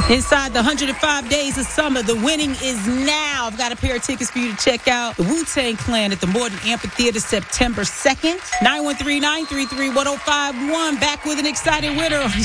Inside the 105 days of summer, the winning is now. I've got a pair of tickets for you to check out the Wu-Tang Clan at the Morton Amphitheater September 2nd. 913-933-1051. Back with an exciting winner.